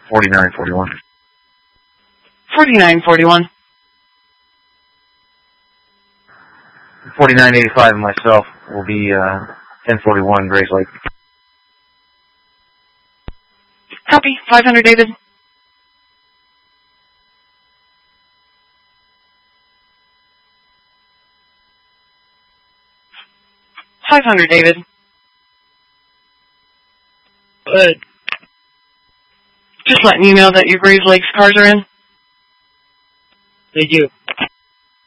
4941. 4941. 4985 and myself will be 1041 Grace Lake. Copy. 500 David. David. Just letting you know that your Graves Lakes cars are in. Thank you.